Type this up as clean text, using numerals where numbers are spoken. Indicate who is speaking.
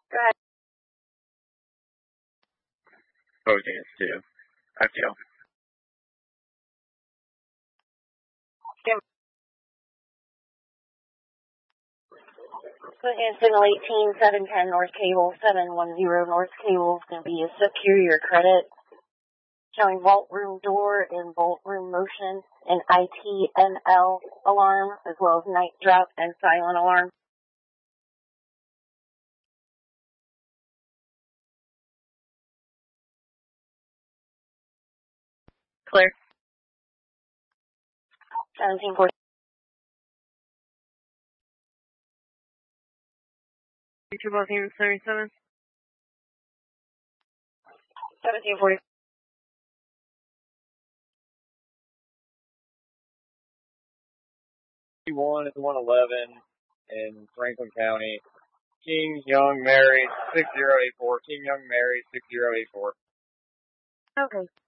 Speaker 1: Go ahead.
Speaker 2: Bojangles too. FTL.
Speaker 1: Put in signal 18, 710 North Cable, 710 North Cable is going to be a superior credit. Showing vault room door and vault room motion and ITNL alarm, as well as night drop and silent alarm. Clear. 1740.
Speaker 3: 37.
Speaker 1: 1740.
Speaker 2: 1 is 111 in Franklin County. King Young Mary 6084. King Young Mary 6084.
Speaker 1: Okay.